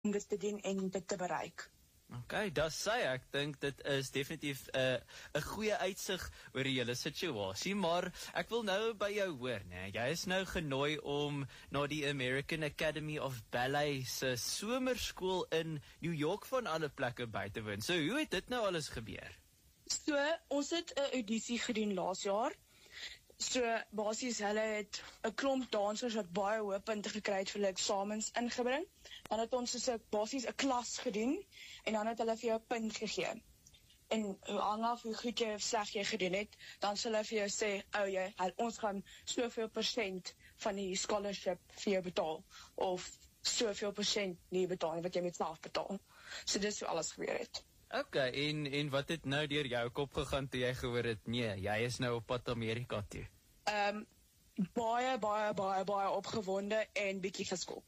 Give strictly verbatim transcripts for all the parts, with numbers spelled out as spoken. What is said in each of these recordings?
om dit te doen en dit te bereik. Ok, dat sê ek dink dit is definitief 'n uh, 'n goeie uitsig oor die hele situasie, maar ek wil nou by jou hoor, né? Jy is nou genooi om na die American Academy of Ballet se somerskool in New York van alle plekke by te woon. So hoe het dit nou alles gebeur? So, ons het 'n audisie gedoen laas jaar. So, basies hulle het 'n klomp dansers wat baie hoë punte gekry het vir hulle eksamens ingebring. Dan het ons so 'n basies 'n klas gedoen en dan het hulle vir jou 'n punt gegee. En hang af hoe goed jy of sleg jy gedoen het, dan sal hulle vir jou sê, "O, jy, ons gaan soveel persent van die scholarship vir jou betaal of soveel persent nie betaal wat jy met self betaal." So dis hoe alles gebeur het. Ok, en, en wat het nou deur jou kop gegaan toe jy gehoor het, nee, jy is nou op pad Amerika toe? Um, baie, baie, baie, baie opgewonde en bietjie geskok.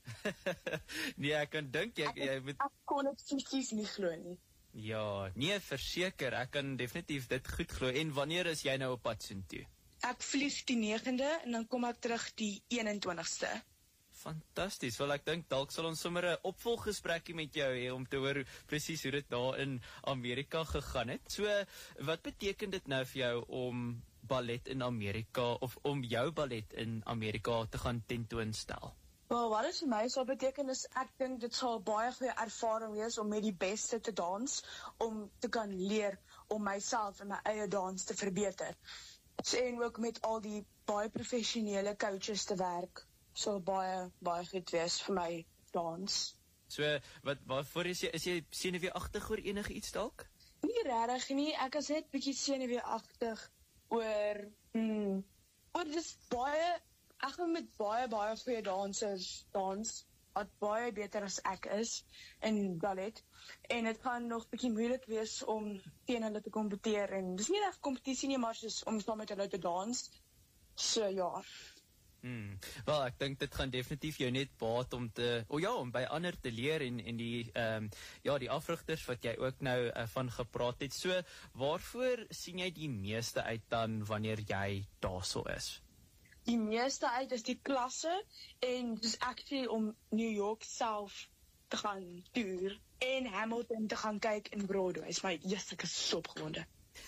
Nee, ek kan dink, jy, jy moet... Ek kon het fisies nie glo nie. Ja, nee, verseker, ek kan definitief dit goed glo. En wanneer is jy nou op pad soontoe? Ek vlieg die negende en dan kom ek terug die eenentwintigste. Fantasties, wel ek dink dalk sal ons sommer 'n opvolggesprekkie met jou hê om te hoor presies hoe dit daar in Amerika gegaan het. So, wat beteken dit nou vir jou om ballet in Amerika, of om jou ballet in Amerika te gaan tentoonstel? Wel, wat dit vir my sal beteken is, ek dink dit sal baie goeie ervaring wees om met die beste te dans, om te kan leer om myself en my eie dans te verbeter. So, en ook met al die baie professionele coaches te werk, sal baie, baie goed wees vir my dans. So, wat, waarvoor is jy, is jy senuweeagtig oor enige iets dalk? Nie regtig nie, ek is net bietjie senuweeagtig oor, hmm, oor dis baie, ek gaan met baie, baie goeie dansers dans, wat baie beter as ek is, in ballet, en het gaan nog bietjie moeilik wees om teen hulle te kompeteer, en dis nie echt competitie nie, maar dis om saam met hulle te dans, so ja. Hmm. Wel, ek dink dit gaan definitief jou net baat om te, o oh ja, om by ander te leer en, en die, um, ja, die afrigters wat jy ook nou uh, van gepraat het. So, waarvoor sien jy die meeste uit dan wanneer jy daarso is? Die meeste uit is die klasse en dis actually om New York self te gaan toer en Hamilton te gaan kyk in Broadway. Is my yes, ek is so opgewonde.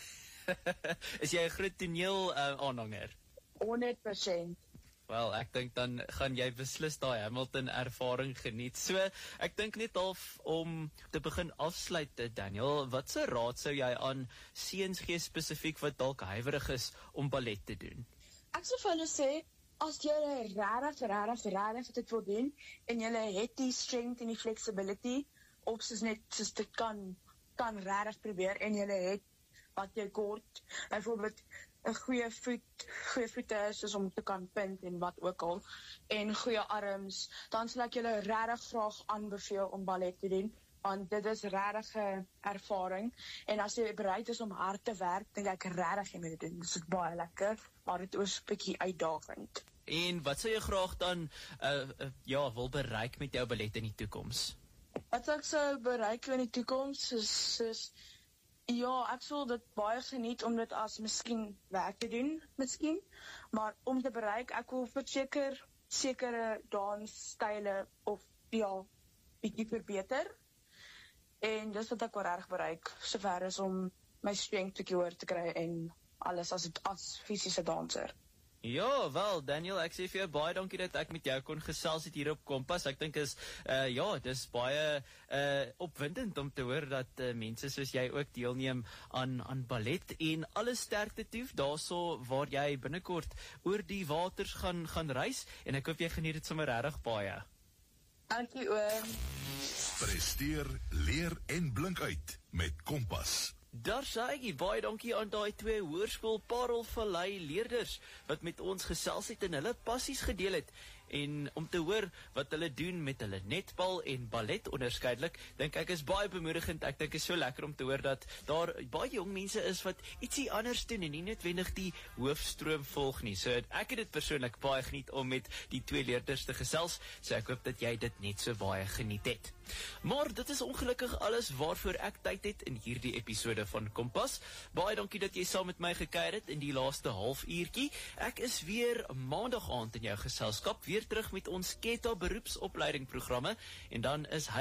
Is jy 'n groot toneel uh, aanhanger? honderd persent. Wel, ek dink dan gaan jy beslis daai Hamilton ervaring geniet. So, ek dink net half om te begin afsluit, Daniel, wat se raad sou jy aan seuns gee spesifiek wat dalk huiwerig is om ballet te doen? Ek sou vir hulle sê, as jy regtig, regtig, regtig dit wil doen, en jy het die strength en die flexibility, of soos net, soos dit kan, kan regtig probeer, en jy het wat jy kort, byvoorbeeld, 'n goeie voet, goeie voete is soos om te kan pint en wat ook al, en goeie arms, dan sal ek julle regtig graag aanbeveel om ballet te doen, want dit is regtig 'n ervaring, en as jy bereid is om hard te werk, dink ek regtig jy moet dit doen, dit is baie lekker, maar dit is 'n bietjie uitdagend. En wat sou jy graag dan, uh, uh, ja, wil bereik met jou ballet in die toekoms? Wat ek sou bereik in die toekoms is, is ja, ek sal dit baie geniet om dit as miskien werk te doen, miskien, maar om te bereik, ek wil verseker sekere dansstyle of ja, bietjie verbeter, en dis wat ek wel reg bereik, sover is om my strength bietjie hoor te kry en alles as, as fisiese danser. Ja, wel, Daniel, ek sê vir jou baie dankie dat ek met jou kon gesels het hier op Kompas. Ek dink is, uh, ja, dis baie uh, opwindend om te hoor dat uh, mense soos jy ook deelneem aan, aan ballet, en alle sterkte toe, daarso waar jy binnekort oor die waters gaan, gaan reis, en ek hoop jy geniet dit sommer regtig baie. Dankie oom. Presteer, leer en blink uit met Kompas. Daar sê ek, baie dankie aan daai twee hoërskool Parelvallei leerders wat met ons gesels het en hulle passies gedeel het, en om te hoor wat hulle doen met hulle netbal en ballet onderskeidelik, dink ek is baie bemoedigend. Ek dink is so lekker om te hoor dat daar baie jong mense is wat ietsie anders doen en nie noodwendig die hoofstroom volg nie. So ek het dit persoonlik baie geniet om met die twee leerders te gesels, so ek hoop dat jy dit net so baie geniet het. Maar dit is ongelukkig alles waarvoor ek tyd het in hierdie episode van Kompas. Baie dankie dat jy saam met my gekuier het in die laaste half uurtjie. Ek is weer maandag aand in jou geselskap, weer terug met ons Keta beroepsopleiding programme, en dan is hy